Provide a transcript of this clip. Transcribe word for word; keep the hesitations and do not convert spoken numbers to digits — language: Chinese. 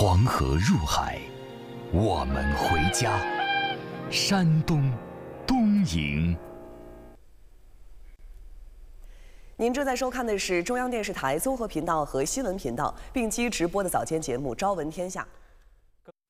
黄河入海，我们回家。山东东营。 您正在收看的是中央电视台综合频道和新闻频道并机直播的早间节目《朝闻天下》。